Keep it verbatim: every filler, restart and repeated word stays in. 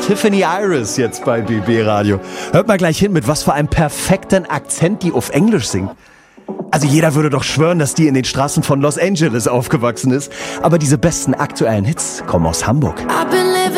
Tiffany Iris jetzt bei B B Radio. Hört mal gleich hin, mit was für einem perfekten Akzent die auf Englisch singt. Also jeder würde doch schwören, dass die in den Straßen von Los Angeles aufgewachsen ist. Aber diese besten aktuellen Hits kommen aus Hamburg.